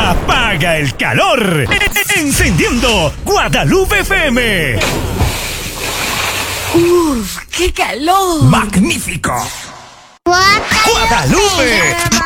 Apaga el calor. Encendiendo Guadalupe FM. ¡Uf! ¡Qué calor! ¡Magnífico! Guadalupe.